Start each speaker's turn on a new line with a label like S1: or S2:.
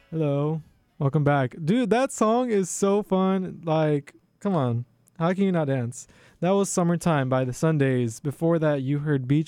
S1: Hello. Welcome back. Dude, that song is so fun. Like, come on. How can you not dance? That was Summertime by the Sundays. Before that, you heard Beach